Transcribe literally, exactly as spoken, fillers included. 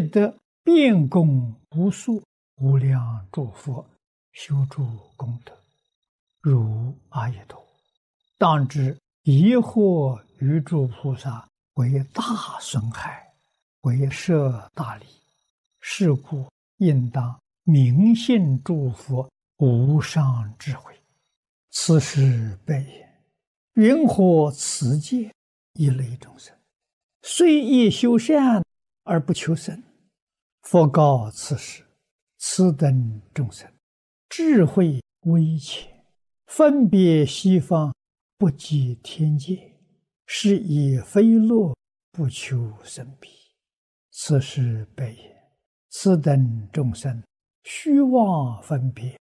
得遍供无数无量诸佛修诸功德，如阿逸陀，当知疑惑于诸菩萨为大损害，为摄大利。是故应当明信诸佛无上智慧。此时悲言：云何此界一类众生，虽亦修善而不求生？佛告此时：此等众生智慧微浅，分别西方，不及天界，是以非乐不求生彼。此时悲言：此等众生虚妄分别，